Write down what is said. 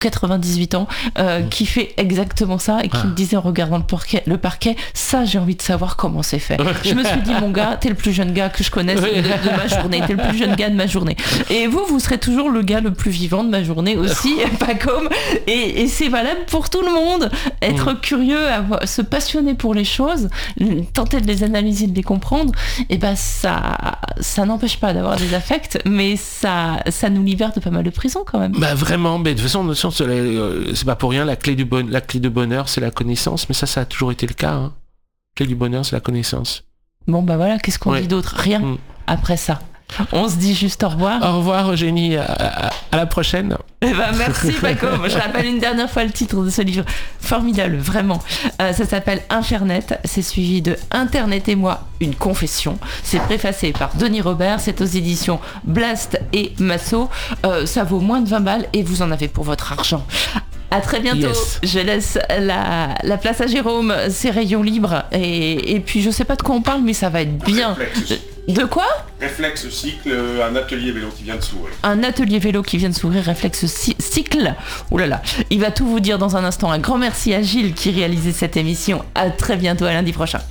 98 ans, qui fait exactement ça et qui me disait en regardant le parquet, ça j'ai envie de savoir comment c'est fait. Je me suis dit, mon gars, t'es le plus jeune gars que je connaisse de ma journée, t'es le plus jeune gars de ma journée. Et vous serez toujours le gars le plus vivant de ma journée aussi, pas comme. Et c'est valable pour tout le monde. Être curieux, se passionner pour les choses, tenter de les analyser, de les comprendre, et ben ça n'empêche pas d'avoir des affects, mais ça nous libère de pas mal de prison quand même. Bah vraiment, mais de toute façon, c'est pas pour rien, la clé de bonheur, c'est la connaissance, mais ça a toujours été le cas. Hein. La clé du bonheur, c'est la connaissance. Bon bah voilà, qu'est-ce qu'on dit d'autre ? Rien après ça. On se dit juste au revoir. Au revoir Eugénie, à la prochaine. Eh ben, merci Paco. Je rappelle une dernière fois le titre de ce livre formidable, vraiment. Ça s'appelle Infernet, c'est suivi de Internet et moi, une confession. C'est préfacé par Denis Robert, c'est aux éditions Blast et Massot. Ça vaut moins de 20 balles et vous en avez pour votre argent. À très bientôt. Yes. Je laisse la place à Jérôme, ses rayons libres. Et puis, je sais pas de quoi on parle, mais ça va être bien. De quoi ? Réflexe Cycle, un atelier vélo qui vient de s'ouvrir. Un atelier vélo qui vient de s'ouvrir, Réflexe Cycle. Oh là là. Il va tout vous dire dans un instant. Un grand merci à Gilles qui réalisait cette émission. À très bientôt, à lundi prochain.